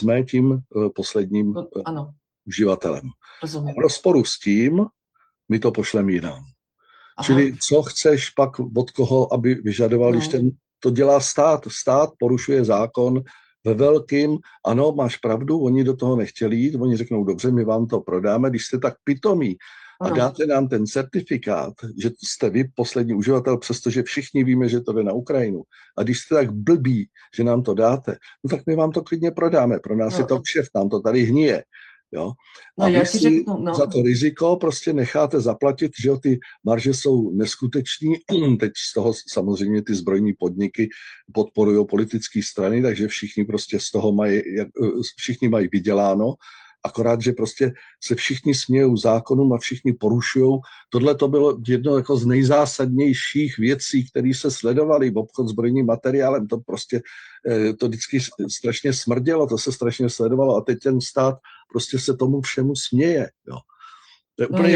jsme tím posledním ano. uživatelem. Rozumím. A v rozporu s tím my to pošleme jinam. Aha. Čili co chceš pak od koho, aby vyžadoval, když to dělá stát. Stát porušuje zákon ve velkým, ano, máš pravdu, oni do toho nechtěli jít, oni řeknou, dobře, my vám to prodáme, když jste tak pitomí a dáte nám ten certifikát, že jste vy poslední uživatel, přestože všichni víme, že to jde na Ukrajinu. A když jste tak blbí, že nám to dáte, no tak my vám to klidně prodáme. Pro nás je to kšeft, nám to tady hnije. Jo? A vy si za to riziko prostě necháte zaplatit, že ty marže jsou neskutečný. Teď z toho samozřejmě ty zbrojní podniky podporují politické strany, takže všichni prostě z toho všichni mají vyděláno. Akorát, že prostě se všichni smějou zákonům a všichni porušují. Tohle to bylo jedno jako z nejzásadnějších věcí, které se sledovaly v obchod s zbrojním materiálem. To prostě to vždycky strašně smrdělo, to se strašně sledovalo a teď ten stát prostě se tomu všemu směje. Jo. To je úplně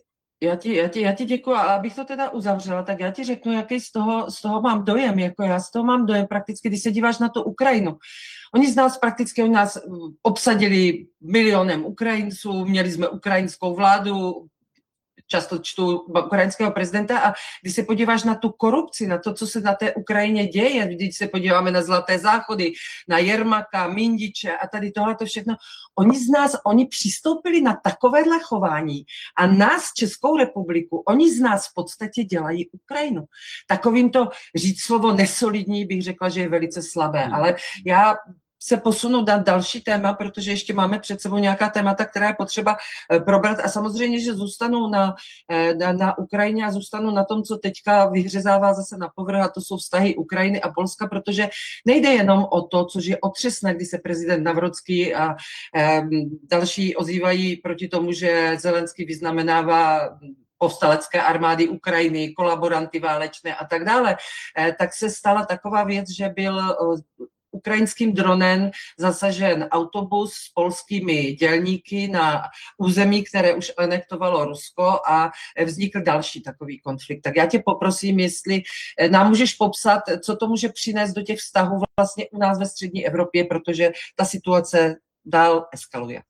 Já ti děkuji, a abych to teda uzavřela, tak já ti řeknu, jaký z toho mám dojem. Jako já z toho mám dojem prakticky, když se díváš na tu Ukrajinu. Oni nás obsadili milionem Ukrajinců, měli jsme ukrajinskou vládu, často čtu ukrajinského prezidenta a když se podíváš na tu korupci, na to, co se na té Ukrajině děje, když se podíváme na Zlaté záchody, na Jermaka, Mindiče a tady tohleto všechno, oni přistoupili na takovéhle chování a nás, Českou republiku, oni z nás v podstatě dělají Ukrajinu. Takovýmto říct slovo nesolidní bych řekla, že je velice slabé, ale já se posunu na další téma, protože ještě máme před sebou nějaká témata, která je potřeba probrat a samozřejmě, že zůstanu na Ukrajině a zůstanu na tom, co teďka vyhřezává zase na povrch, a to jsou vztahy Ukrajiny a Polska, protože nejde jenom o to, což je otřesné, kdy se prezident Navrocký a další ozývají proti tomu, že Zelenský vyznamenává povstalecké armády Ukrajiny, kolaboranty válečné a tak dále, tak se stala taková věc, že byl ukrajinským dronem zasažen autobus s polskými dělníky na území, které už anektovalo Rusko a vznikl další takový konflikt. Tak já tě poprosím, jestli nám můžeš popsat, co to může přinést do těch vztahů vlastně u nás ve střední Evropě, protože ta situace dál eskaluje.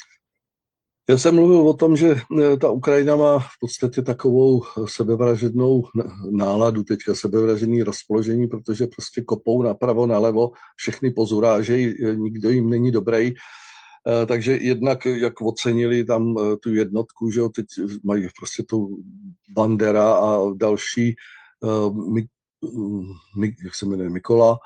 Já jsem mluvil o tom, že ta Ukrajina má v podstatě takovou sebevražednou náladu, teďka sebevražedný rozpoložení, protože prostě kopou napravo, nalevo, všechny pozurážejí, nikdo jim není dobrý. Takže jednak, jak ocenili tam tu jednotku, že jo, teď mají prostě tu Bandera a další, jak se jmenuje, Mikola,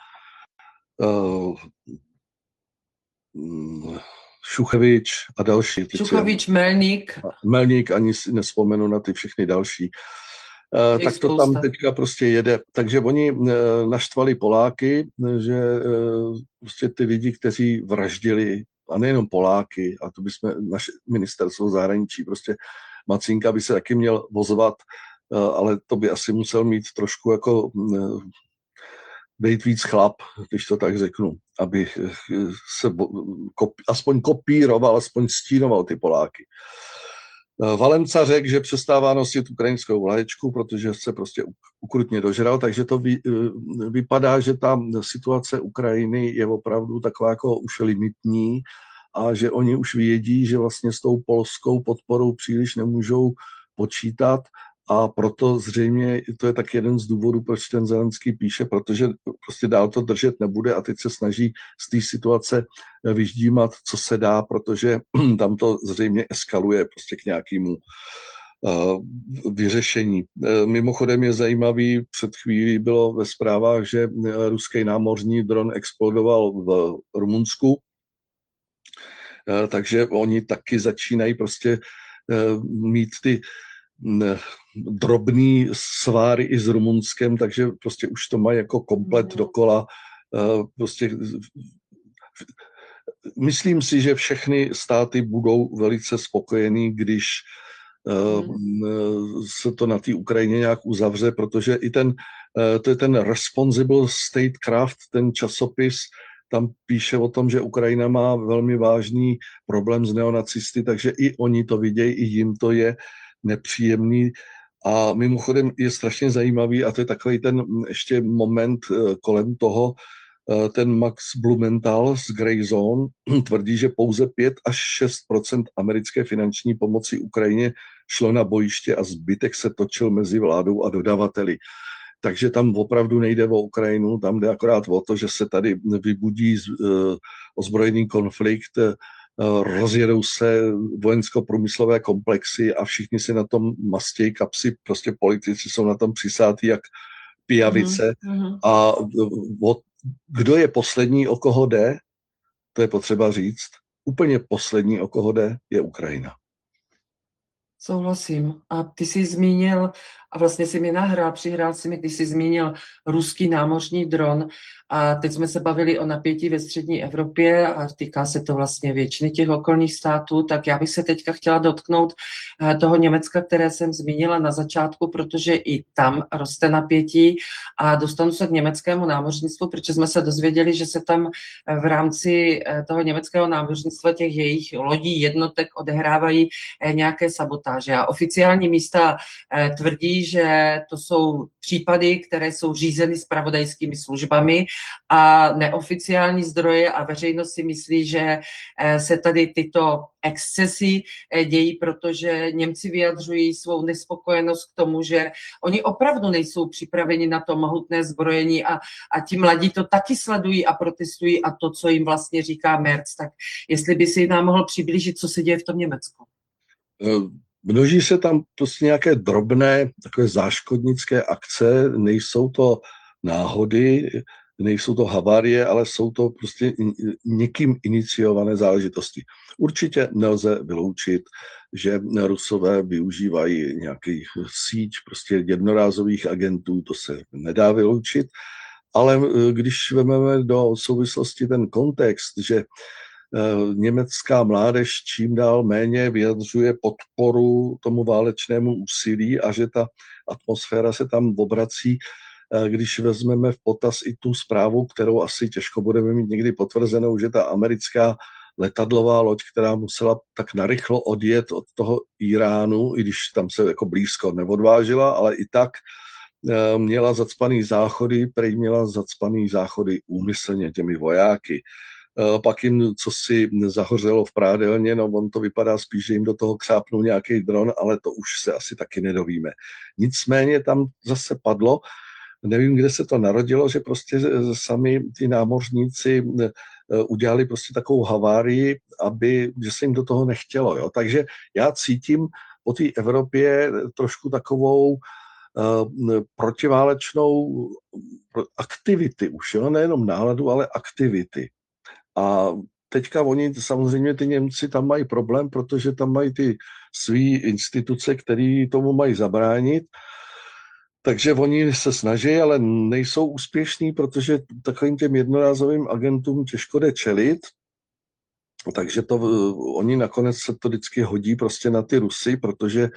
Šuchevič a další. Šuchevič, Melník. Melník, ani si nespomenu na ty všechny další. Tak to tam teďka prostě jede. Takže oni naštvali Poláky, že prostě ty lidi, kteří vraždili, a nejenom Poláky, a to bychom, naše ministerstvo zahraničí, prostě Macínka by se taky měl ozvat, ale to by asi musel mít trošku jako být víc chlap, když to tak řeknu, aby se aspoň kopíroval, aspoň stínoval ty Poláky. Valenca řekl, že přestává nosit ukrajinskou vlaječku, protože se prostě ukrutně dožral, takže to vypadá, že ta situace Ukrajiny je opravdu taková jako už limitní a že oni už vědí, že vlastně s tou polskou podporou příliš nemůžou počítat. A proto zřejmě to je tak jeden z důvodů, proč ten Zelenský píše, protože prostě dál to držet nebude a teď se snaží z té situace vyždímat, co se dá, protože tam to zřejmě eskaluje prostě k nějakému vyřešení. Mimochodem je zajímavý, před chvílí bylo ve zprávách, že ruský námořní dron explodoval v Rumunsku, takže oni taky začínají prostě mít ty drobný sváry i s Rumunskem, takže prostě už to mají jako komplet dokola. Prostě myslím si, že všechny státy budou velice spokojení, když se to na té Ukrajině nějak uzavře, protože i to je ten Responsible Statecraft, ten časopis, tam píše o tom, že Ukrajina má velmi vážný problém s neonacisty, takže i oni to vidějí, i jim to je nepříjemný. A mimochodem je strašně zajímavý, a to je takový ten ještě moment kolem toho, ten Max Blumenthal z Grey Zone tvrdí, že pouze 5 až 6 americké finanční pomoci Ukrajině šlo na bojiště a zbytek se točil mezi vládou a dodavateli. Takže tam opravdu nejde o Ukrajinu, tam jde akorát o to, že se tady vybudí ozbrojený konflikt, rozjedou se vojensko-průmyslové komplexy a všichni si na tom mastějí kapsy, prostě politici jsou na tom přisátí jak pijavice. A kdo je poslední, o koho jde, to je potřeba říct, úplně poslední, o koho jde, je Ukrajina. Souhlasím. A ty jsi zmínil, a vlastně si mi přihrál si mi, když jsi zmínil ruský námořní dron, a teď jsme se bavili o napětí ve střední Evropě a týká se to vlastně většiny těch okolních států, tak já bych se teďka chtěla dotknout toho Německa, které jsem zmínila na začátku, protože i tam roste napětí a dostanu se k německému námořnictvu, protože jsme se dozvěděli, že se tam v rámci toho německého námořnictva těch jejich lodí, jednotek odehrávají nějaké sabotáže. A oficiální místa tvrdí, že to jsou případy, které jsou řízeny zpravodajskými službami a neoficiální zdroje a veřejnost si myslí, že se tady tyto excesy dějí, protože Němci vyjadřují svou nespokojenost k tomu, že oni opravdu nejsou připraveni na to mohutné zbrojení a ti mladí to taky sledují a protestují a to, co jim vlastně říká Merz. Tak jestli by si nám mohl přiblížit, co se děje v tom Německu. Množí se tam prostě nějaké drobné, takové záškodnické akce, nejsou to náhody, nejsou to havárie, ale jsou to prostě někým iniciované záležitosti. Určitě nelze vyloučit, že Rusové využívají nějaký síť prostě jednorázových agentů, to se nedá vyloučit, ale když vezmeme do souvislosti ten kontext, že německá mládež čím dál méně vyjadřuje podporu tomu válečnému úsilí a že ta atmosféra se tam obrací, když vezmeme v potaz i tu zprávu, kterou asi těžko budeme mít někdy potvrzenou, že ta americká letadlová loď, která musela tak narychlo odjet od toho Iránu, i když tam se jako blízko neodvážila, ale i tak měla zacpaný záchody, prej měla zacpaný záchody úmyslně těmi vojáky. Pak jim cosi zahořelo v prádelně, no on to vypadá spíš, že jim do toho křápnul nějaký dron, ale to už se asi taky nedovíme. Nicméně tam zase padlo, nevím, kde se to narodilo, že prostě sami ty námořníci udělali prostě takovou havárii, že se jim do toho nechtělo. Jo? Takže já cítím po té Evropě trošku takovou protiválečnou aktivity už, jo? Nejenom náladu, ale aktivity. A teďka oni, samozřejmě ty Němci tam mají problém, protože tam mají ty svý instituce, které tomu mají zabránit. Takže oni se snaží, ale nejsou úspěšní, protože takovým těm jednorázovým agentům těžko jde čelit. Takže oni nakonec se to vždycky hodí prostě na ty Rusy, protože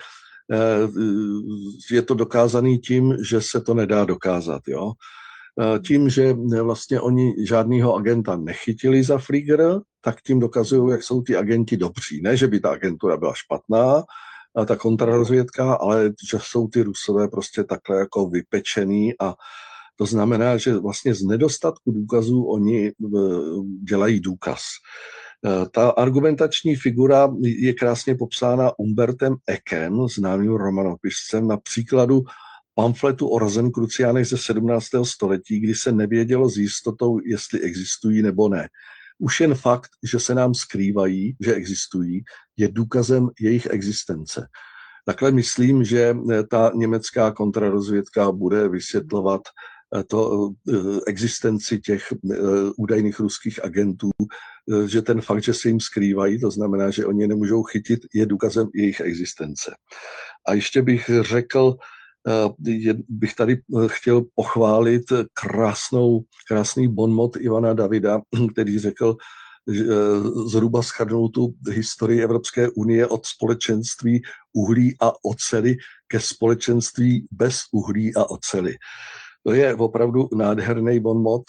je to dokázaný tím, že se to nedá dokázat. Jo? Tím, že vlastně oni žádného agenta nechytili za flíger, tak tím dokazují, jak jsou ty agenti dobří. Ne, že by ta agentura byla špatná, ta kontrarozvědka, ale že jsou ty Rusové prostě takhle jako vypečený a to znamená, že vlastně z nedostatku důkazů oni dělají důkaz. Ta argumentační figura je krásně popsána Umbertem Eckem, známým romanopiscem, na příkladu pamfletu o Rozenkruciánech ze 17. století, kdy se nevědělo s jistotou, jestli existují nebo ne. Už jen fakt, že se nám skrývají, že existují, je důkazem jejich existence. Takhle myslím, že ta německá kontrarozvědka bude vysvětlovat existenci těch údajných ruských agentů, že ten fakt, že se jim skrývají, to znamená, že oni nemůžou chytit, je důkazem jejich existence. A ještě bych řekl, bych tady chtěl pochválit krásný bonmot Ivana Davida, který řekl, že zhruba shrnul tu historii Evropské unie od společenství uhlí a oceli ke společenství bez uhlí a oceli. To je opravdu nádherný bonmot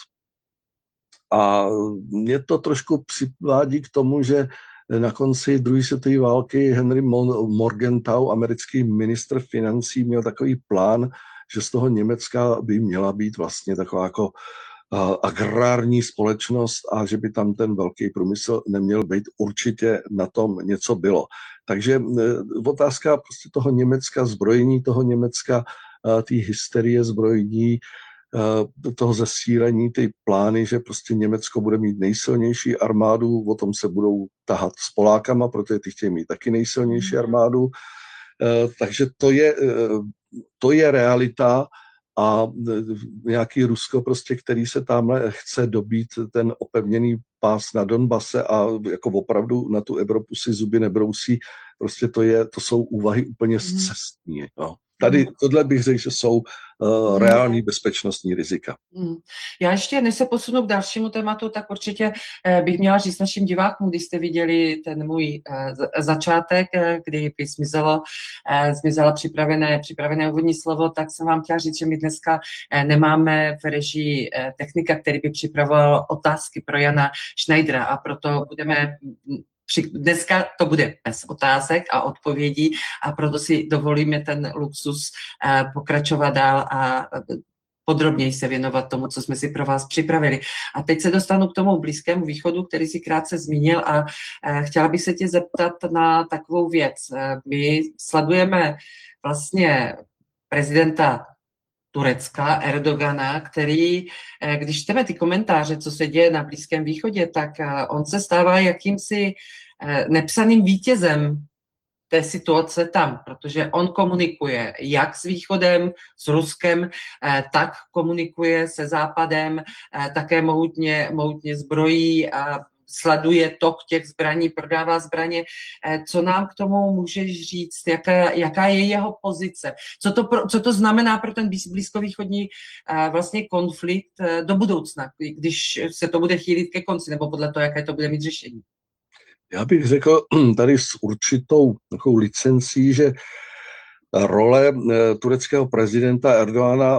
a mě to trošku přivádí k tomu, že na konci druhé světové války Henry Morgenthau, americký ministr financí, měl takový plán, že z toho Německa by měla být vlastně taková jako agrární společnost a že by tam ten velký průmysl neměl být, určitě na tom něco bylo. Takže otázka prostě toho Německa, zbrojení toho Německa, té hysterie zbrojení, toho zesílení, ty plány, že prostě Německo bude mít nejsilnější armádu, o tom se budou tahat s Polákama, protože ty chtějí mít taky nejsilnější armádu. Takže to je realita a nějaký Rusko prostě, který se tamhle chce dobít ten opevněný pás na Donbase a jako opravdu na tu Evropu si zuby nebrousí, prostě to jsou úvahy úplně scestní. No. Tady tohle bych řekl, že jsou reální bezpečnostní rizika. Já ještě, než se posunu k dalšímu tématu, tak určitě bych měla říct našim divákům, když jste viděli ten můj začátek, kdy zmizelo připravené úvodní slovo, tak jsem vám chtěla říct, že my dneska nemáme v režii technika, který by připravoval otázky pro Jana Schneidera, a proto dneska to bude bez otázek a odpovědí, a proto si dovolíme ten luxus pokračovat dál a podrobněji se věnovat tomu, co jsme si pro vás připravili. A teď se dostanu k tomu Blízkému východu, který si krátce zmínil, a chtěla bych se tě zeptat na takovou věc. My sledujeme vlastně prezidenta Turecka, Erdogana, který, když čteme ty komentáře, co se děje na Blízkém východě, tak on se stává jakýmsi nepsaným vítězem té situace tam, protože on komunikuje jak s Východem, s Ruskem, tak komunikuje se Západem, také mohutně zbrojí a sleduje tok těch zbraní, prodává zbraně. Co nám k tomu můžeš říct? Jaká je jeho pozice? Co to znamená pro ten blízkovýchodní vlastně konflikt do budoucna, když se to bude chýlit ke konci, nebo podle toho, jaké to bude mít řešení? Já bych řekl tady s určitou takovou licencí, že role tureckého prezidenta Erdogana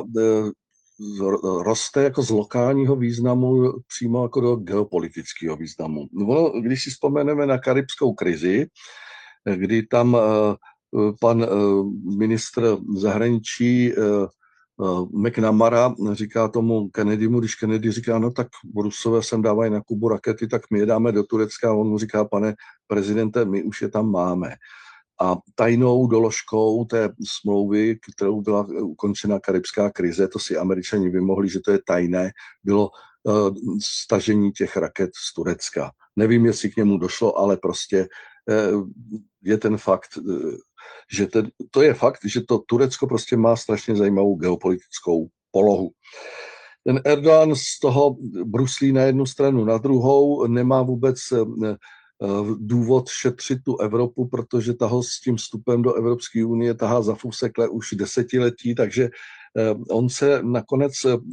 roste jako z lokálního významu přímo jako do geopolitického významu. Když si vzpomeneme na karibskou krizi, kdy tam pan ministr zahraničí McNamara říká tomu Kennedymu, když Kennedy říká, no tak Rusové sem dávají na Kubu rakety, tak my je dáme do Turecka, a on mu říká, pane prezidente, my už je tam máme. A tajnou doložkou té smlouvy, kterou byla ukončena karibská krize, to si Američani vymohli, že to je tajné, bylo stažení těch raket z Turecka. Nevím, jestli k němu došlo, ale prostě je ten fakt, že to je fakt, že to Turecko prostě má strašně zajímavou geopolitickou polohu. Ten Erdogan z toho bruslí na jednu stranu, na druhou, nemá vůbec důvod šetřit tu Evropu, protože taho s tím vstupem do Evropské unie tahá za fusekle už desetiletí, takže on se nakonec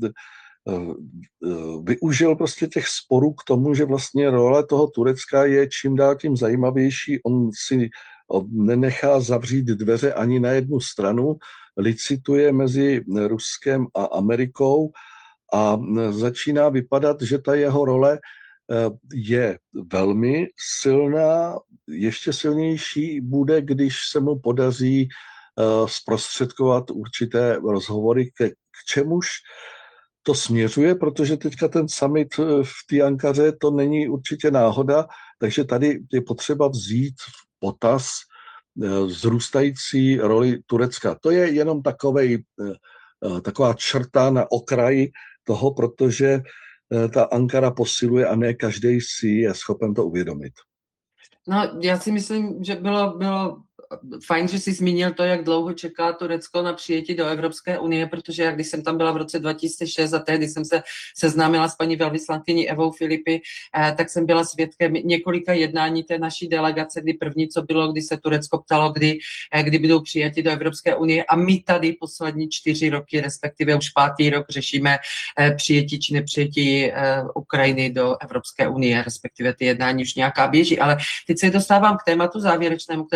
využil prostě těch sporů k tomu, že vlastně role toho Turecka je čím dál tím zajímavější. On si nenechá zavřít dveře ani na jednu stranu, licituje mezi Ruskem a Amerikou a začíná vypadat, že ta jeho role je velmi silná, ještě silnější bude, když se mu podaří zprostředkovat určité rozhovory, k čemuž to směřuje, protože teďka ten summit v té Ankaře, to není určitě náhoda, takže tady je potřeba vzít v potaz vzrůstající roli Turecka. To je jenom taková črta na okraji toho, protože ta Ankara posiluje a ne každý si je schopen to uvědomit. No, já si myslím, že bylo fajn, že jsi zmínil to, jak dlouho čeká Turecko na přijetí do Evropské unie, protože jak když jsem tam byla v roce 2006 a tehdy jsem se seznámila s paní velvyslankyní Evou Filipy, tak jsem byla svědkem několika jednání té naší delegace, kdy první, co bylo, kdy se Turecko ptalo, kdy budou přijati do Evropské unie, a my tady poslední 4 roky, respektive už 5. rok, řešíme přijetí či nepřijetí Ukrajiny do Evropské unie, respektive ty jednání už nějaká běží. Ale teď se dostávám k tématu závěrečnému, které si myslím,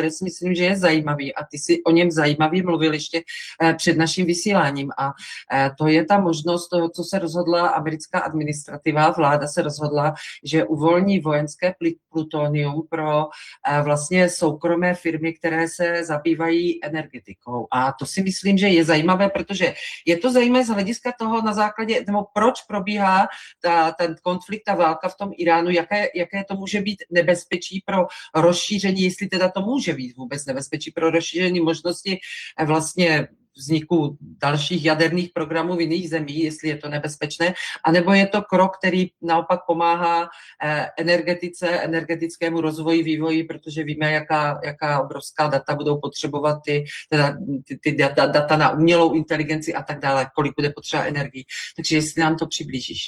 myslím, že je zajímavý a ty si o něm zajímavě mluvil ještě před naším vysíláním a to je ta možnost toho, co se rozhodla americká administrativa, vláda se rozhodla, že uvolní vojenské plutonium pro vlastně soukromé firmy, které se zabývají energetikou. A to si myslím, že je zajímavé, protože je to zajímavé z hlediska toho na základě, nebo proč probíhá ten konflikt, ta válka v tom Iránu, jaké to může být nebezpečí pro rozšíření, jestli teda to může být vůbec nebezpečí pro rozšíření možnosti vlastně vzniku dalších jaderných programů v jiných zemích, jestli je to nebezpečné, anebo je to krok, který naopak pomáhá energetickému rozvoji, vývoji, protože víme, jaká obrovská data budou potřebovat ty data na umělou inteligenci a tak dále, kolik bude potřeba energii. Takže jestli nám to přiblížíš.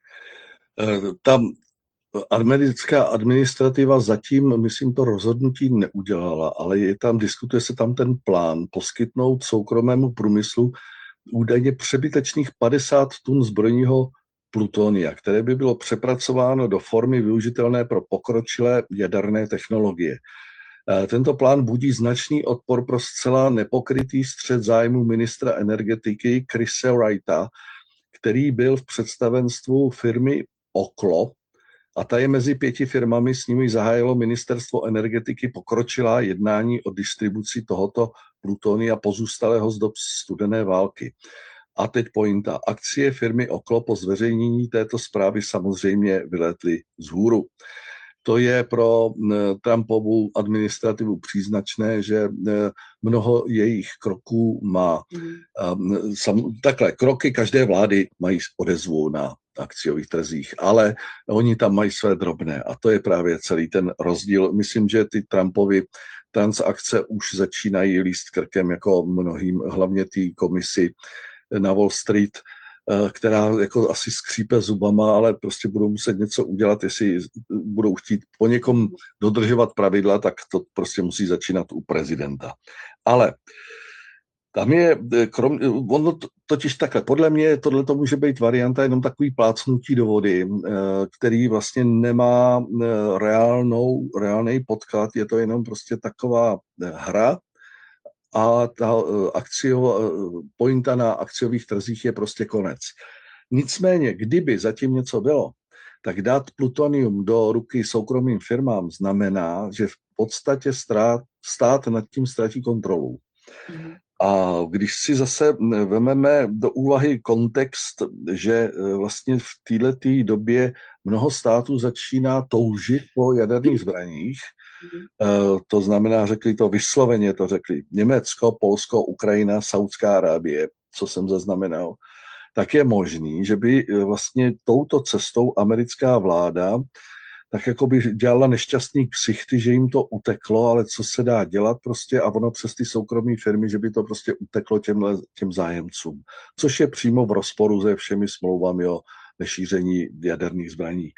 Tam americká administrativa zatím, myslím, to rozhodnutí neudělala, ale diskutuje se tam ten plán poskytnout soukromému průmyslu údajně přebytečných 50 tun zbrojního plutonia, které by bylo přepracováno do formy využitelné pro pokročilé jaderné technologie. Tento plán budí značný odpor pro zcela nepokrytý střet zájmu ministra energetiky Chrise Wrighta, který byl v představenstvu firmy Oklo, a ta je mezi 5 firmami, s nimi zahájilo ministerstvo energetiky pokročilá jednání o distribuci tohoto plutonia pozůstalého z dob studené války. A teď pointa. Akcie firmy Oklo po zveřejnění této zprávy samozřejmě vylétly vzhůru. To je pro Trumpovu administrativu příznačné, že mnoho jejich kroků má. Takhle, kroky každé vlády mají odezvu na akciových trzích, ale oni tam mají své drobné a to je právě celý ten rozdíl. Myslím, že ty Trumpovy transakce už začínají líst krkem jako mnohým, hlavně té komisi na Wall Street, která jako asi skřípe zubama, ale prostě budou muset něco udělat, jestli budou chtít po někom dodržovat pravidla, tak to prostě musí začínat u prezidenta. Ale tam je, ono totiž takhle, podle mě tohle to může být varianta jenom takový plácnutí do vody, který vlastně nemá reálný podklad, je to jenom prostě taková hra a ta pointa na akciových trzích je prostě konec. Nicméně, kdyby zatím něco bylo, tak dát plutonium do ruky soukromým firmám znamená, že v podstatě stát nad tím ztratí kontrolu. A když si zase vememe do úvahy kontext, že vlastně v této době mnoho států začíná toužit po jaderných zbraních, to znamená, řekli to vysloveně, to řekli Německo, Polsko, Ukrajina, Saudská Arábie, co jsem zaznamenal, tak je možný, že by vlastně touto cestou americká vláda tak jako by dělala nešťastný ksichty, že jim to uteklo, ale co se dá dělat prostě a ono přes ty soukromé firmy, že by to prostě uteklo těm zájemcům, což je přímo v rozporu se všemi smlouvami o nešíření jaderných zbraní.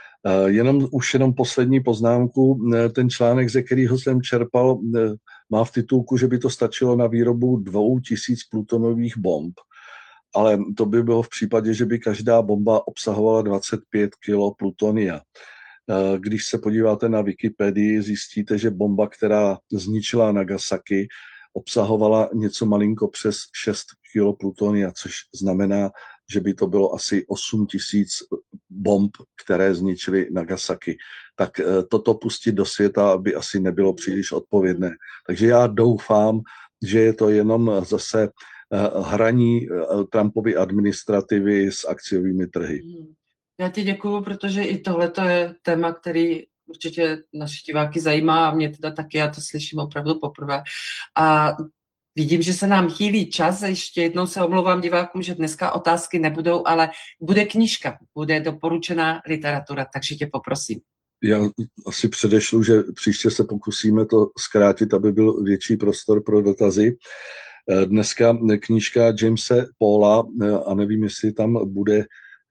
Jenom poslední poznámku, ten článek, ze kterého jsem čerpal, má v titulku, že by to stačilo na výrobu 2000 plutonových bomb, ale to by bylo v případě, že by každá bomba obsahovala 25 kg plutonia. Když se podíváte na Wikipedii, zjistíte, že bomba, která zničila Nagasaki, obsahovala něco malinko přes 6 kg plutonia, což znamená, že by to bylo asi 8 000 bomb, které zničily Nagasaki. Tak toto pustit do světa by asi nebylo příliš odpovědné. Takže já doufám, že je to jenom zase hraní Trumpovy administrativy s akciovými trhy. Já ti děkuju, protože i tohle je téma, který určitě naše diváky zajímá a mě teda taky, já to slyším opravdu poprvé. A vidím, že se nám chýlí čas, ještě jednou se omlouvám divákům, že dneska otázky nebudou, ale bude knížka, bude doporučená literatura, takže tě poprosím. Já asi předešlu, že příště se pokusíme to zkrátit, aby byl větší prostor pro dotazy. Dneska knížka Jamese Paula, a nevím, jestli tam bude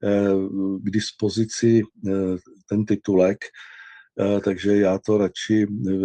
k dispozici ten titulek, takže já to radši,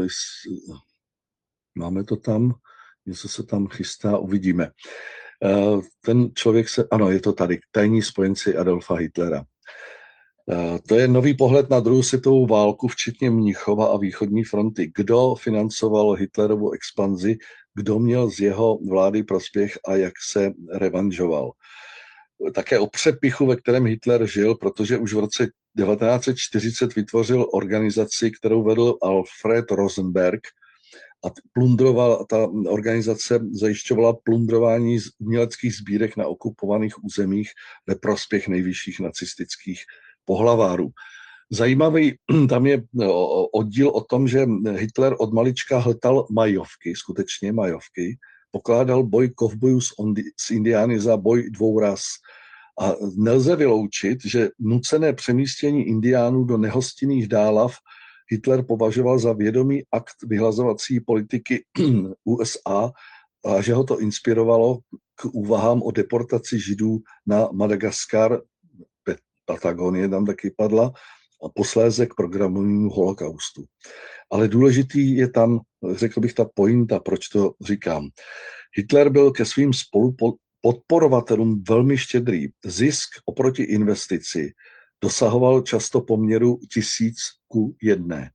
máme to tam, něco se tam chystá, uvidíme. Ten člověk ano, je to tady, Tajní spojenci Adolfa Hitlera. To je nový pohled na druhou světovou válku, včetně Mnichova a východní fronty. Kdo financoval Hitlerovu expanzi, kdo měl z jeho vlády prospěch a jak se revanžoval. Také o přepichu, ve kterém Hitler žil, protože už v roce 1940 vytvořil organizaci, kterou vedl Alfred Rosenberg, a ta organizace zajišťovala plundrování uměleckých sbírek na okupovaných územích ve prospěch nejvyšších nacistických pohlavárů. Zajímavý tam je oddíl o tom, že Hitler od malička hltal majovky, skutečně majovky, pokládal boj kovbojů s indiány za boj dvou ras. A nelze vyloučit, že nucené přemístění indiánů do nehostinných dálav Hitler považoval za vědomý akt vyhlazovací politiky USA a že ho to inspirovalo k úvahám o deportaci Židů na Madagaskar, Patagonie tam taky padla, a posléze k programovému holokaustu. Ale důležitý je tam, řekl bych, ta pointa, proč to říkám. Hitler byl ke svým podporovatelům velmi štědrý. Zisk oproti investici dosahoval často poměru 1000:1.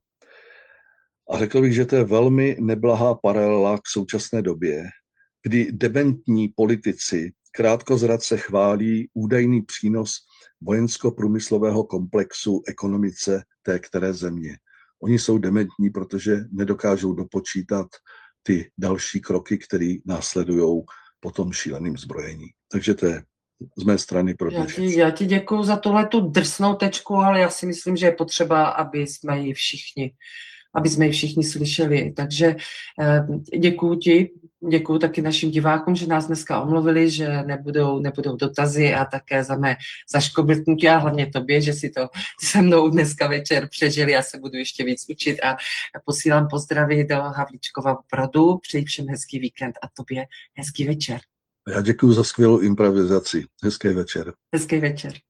A řekl bych, že to je velmi neblahá paralela k současné době, kdy dementní politici krátkozradce chválí údajný přínos vojensko-průmyslového komplexu ekonomice té které země. Oni jsou dementní, protože nedokážou dopočítat ty další kroky, které následují po tom šíleným zbrojení. Takže to je z mé strany pro dnešek. Já ti děkuju za tuhletu drsnou tečku, ale já si myslím, že je potřeba, aby jsme ji všichni slyšeli. Takže děkuju ti, děkuju taky našim divákům, že nás dneska omluvili, že nebudou dotazy a také za mé zaškobrtnutí a hlavně tobě, že si to se mnou dneska večer přežili. Já se budu ještě víc učit a posílám pozdravy do Havlíčkova Brodu. Přeji všem hezký víkend a tobě hezký večer. Já děkuju za skvělou improvizaci. Hezký večer. Hezký večer.